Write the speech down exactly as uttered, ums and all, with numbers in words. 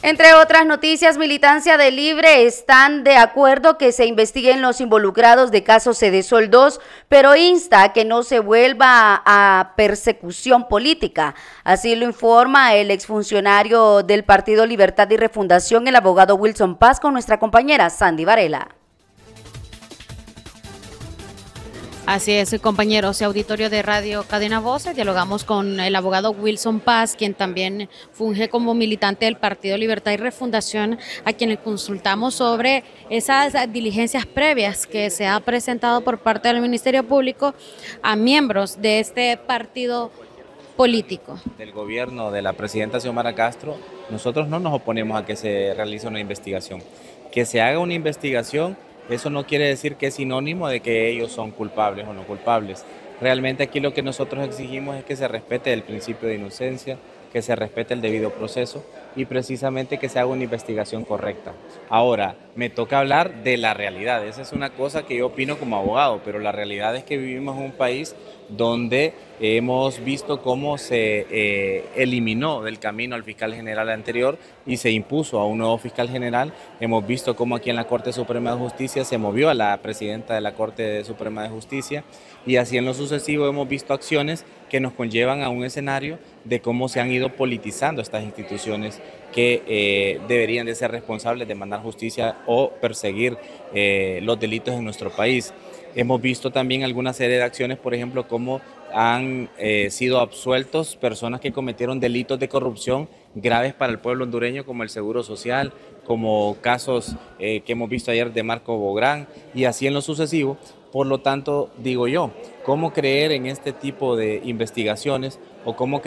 Entre otras noticias, militancia de Libre están de acuerdo que se investiguen los involucrados de caso Cedesol dos, pero insta a que no se vuelva a persecución política. Así lo informa el exfuncionario del Partido Libertad y Refundación, el abogado Wilson Paz, con nuestra compañera Sandy Varela. Así es, compañeros y auditorio de Radio Cadena Voces, dialogamos con el abogado Wilson Paz, quien también funge como militante del Partido Libertad y Refundación, a quien le consultamos sobre esas diligencias previas que se ha presentado por parte del Ministerio Público a miembros de este partido político. Del gobierno de la presidenta Xiomara Castro, nosotros no nos oponemos a que se realice una investigación. Que se haga una investigación, eso no quiere decir que es sinónimo de que ellos son culpables o no culpables. Realmente aquí lo que nosotros exigimos es que se respete el principio de inocencia, que se respete el debido proceso y precisamente que se haga una investigación correcta. Ahora, me toca hablar de la realidad. Esa es una cosa que yo opino como abogado, pero la realidad es que vivimos en un país donde hemos visto cómo se eh, eliminó del camino al fiscal general anterior y se impuso a un nuevo fiscal general. Hemos visto cómo aquí en la Corte Suprema de Justicia se movió a la presidenta de la Corte Suprema de Justicia y así en lo sucesivo hemos visto acciones que nos conllevan a un escenario de cómo se han ido politizando estas instituciones que eh, deberían de ser responsables de mandar justicia o perseguir eh, los delitos en nuestro país. Hemos visto también alguna serie de acciones, por ejemplo, cómo han eh, sido absueltos personas que cometieron delitos de corrupción graves para el pueblo hondureño, como el Seguro Social, como casos eh, que hemos visto ayer de Marco Bográn y así en lo sucesivo. Por lo tanto, digo yo, ¿cómo creer en este tipo de investigaciones o cómo